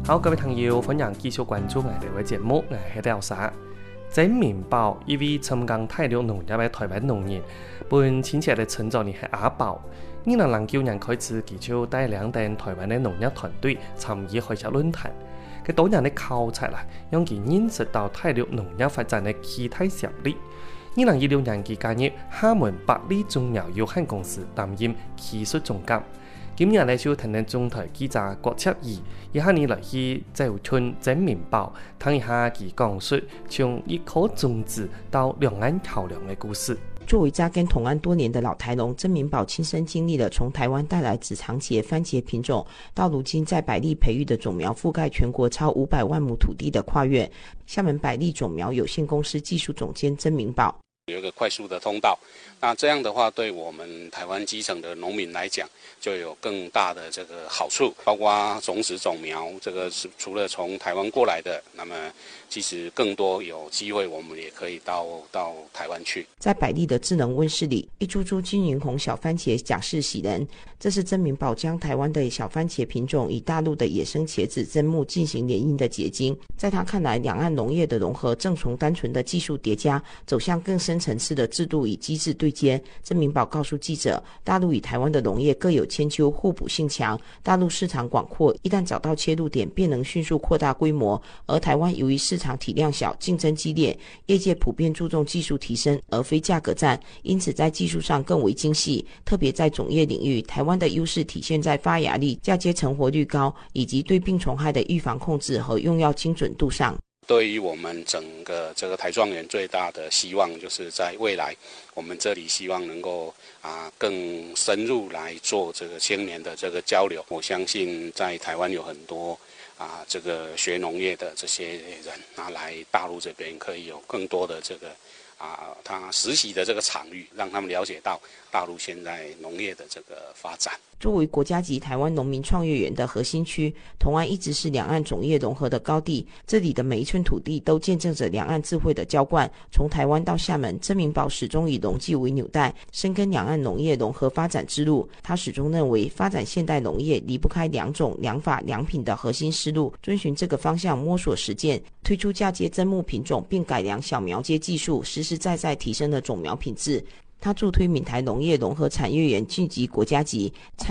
好，各位朋友，歡迎繼續關注我哋嘅節目，我係廖沙。真明寶一位參加大陸農業嘅台灣農人，本親切嘅稱作你係阿寶。2009年開始，佢就帶領台灣嘅農業團隊參與開設論壇。佢多年嘅考察啦，讓佢認識到大陸農業發展嘅其他潛力。2016年，佢加入廈門百里種苗有限公司擔任技術總監。今日呢就聽聽中台記者郭徹儀，一下你來去走村真明寶，聽一下佢講述從一顆種子到兩岸橋梁的故事。 作為紮根同安多年的老台農，真明寶親身經歷了從台灣帶來紫長茄番茄品種，到如今在百里培育的種苗覆蓋全國超500萬畝土地的跨越。廈門百里種苗有限公司技術總監真明寶。 有一個快速的通道，那這樣的話對我們台灣基層的農民來講就有更大的這個好處，包括種子種苗，這個是除了從台灣過來的，那麼其實更多有機會我們也可以到台灣去。 在百里的智能溫室裡，一株株金銀紅小番茄甲式喜人，這是真明寶將台灣的小番茄品種與大陸的野生茄子砧木進行聯姻的結晶。在他看來，兩岸農業的融合正從單純的技術疊加走向更深層次的制度與機制對接。真明寶告訴記者，大陸與台灣的農業各有千秋，互補性強。大陸市場廣闊，一旦找到切入點，便能迅速擴大規模。而台灣由於市場體量小，競爭激烈，業界普遍注重技術提升，而非價格戰，因此在技術上更為精細。特別在種業領域，台灣的優勢體現在發芽率、嫁接成活率高，以及對病蟲害的預防控制和用藥精準度上。 對於我們整個這個台狀園最大的希望，就是在未來，我們這裡希望能夠更深入來做這個青年的這個交流。我相信在台灣有很多這個學農業的這些人來大陸這邊可以有更多的這個他實習的這個場域，讓他們了解到大陸現在農業的這個發展。 作為國家級台灣農民創業園的核心區，同安一直是兩岸種業融合的高地。這裡的每一寸土地都見證着兩岸智慧的澆灌。從台灣到廈門，真明寶始終以農技為紐帶，深耕兩岸農業融合發展之路。他始終認為，發展現代農業離不開兩種、兩法、兩品的核心思路，遵循這個方向摸索實踐，推出嫁接砧木品種，並改良小苗接技術，實實在在提升了種苗品質。他助推閩台農業融合產業園晉級國家級。